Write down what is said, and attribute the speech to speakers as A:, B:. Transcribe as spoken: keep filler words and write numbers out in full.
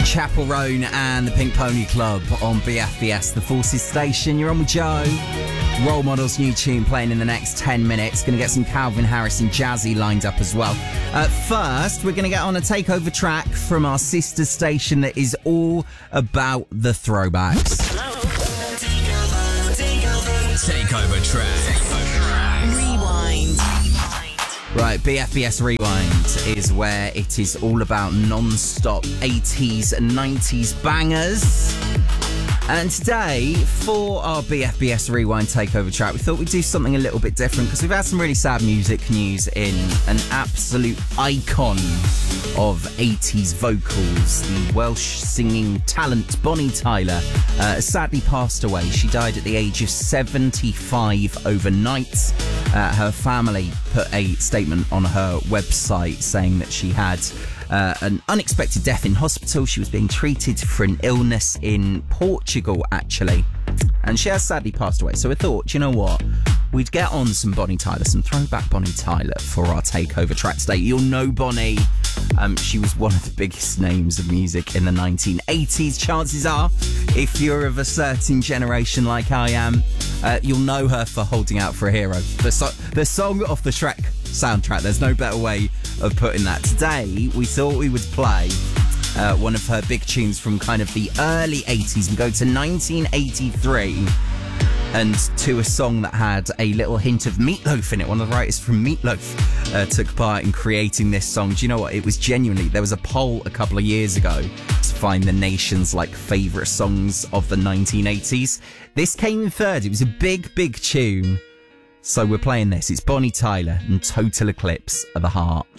A: Chapel Roan and the Pink Pony Club on B F B S, the Forces Station. You're on with Joe. Role Models new tune playing in the next ten minutes. Going to get some Calvin Harris and Jazzy lined up as well. Uh, first, we're going to get on a takeover track from our sister station that is all about the throwbacks.
B: Takeover track.
C: Rewind.
A: Right, B F B S Rewind is where it is all about non-stop eighties and nineties bangers. And today, for our B F B S Rewind takeover track, we thought we'd do something a little bit different because we've had some really sad music news in an absolute icon of eighties vocals. The Welsh singing talent Bonnie Tyler uh, sadly passed away. She died at the age of seventy-five overnight. Uh, her family put a statement on her website saying that she had uh, an unexpected death in hospital. She was being treated for an illness in Portugal, actually. And she has sadly passed away. So we thought, you know what? We'd get on some Bonnie Tyler, some throwback Bonnie Tyler for our takeover track today. You'll know Bonnie. Um, she was one of the biggest names of music in the nineteen eighties. Chances are, if you're of a certain generation like I am, uh, you'll know her for Holding Out for a Hero. The, so- the song off the Shrek soundtrack. There's no better way of putting that. Today, we thought we would play uh, one of her big tunes from kind of the early eighties and go to nineteen eighty-three. And to a song that had a little hint of Meatloaf in it. One of the writers from Meatloaf uh, took part in creating this song. Do you know what? It was genuinely... There was a poll a couple of years ago to find the nation's, like, favourite songs of the nineteen eighties. This came in third. It was a big, big tune. So we're playing this. It's Bonnie Tyler and Total Eclipse of the Heart.